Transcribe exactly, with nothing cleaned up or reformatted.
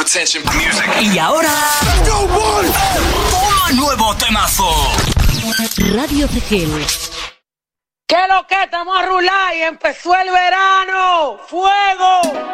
attention. Music. Y ahora... ¡toma nuevo temazo! Radio Tegel. ¿Qué lo que? Estamos a rular y empezó el verano. ¡Fuego!